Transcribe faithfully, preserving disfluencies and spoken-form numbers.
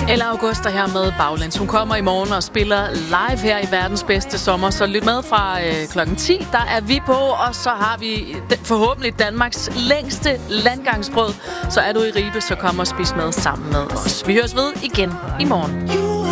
Ella Augusta her med Baglæns. Hun kommer i morgen og spiller live her i Verdens Bedste Sommer. Så lyt med fra øh, klokken ti. Der er vi på, og så har vi forhåbentlig Danmarks længste landgangsbrød. Så er du i Ribe, så kom og spis med sammen med os. Vi høres ved igen i morgen.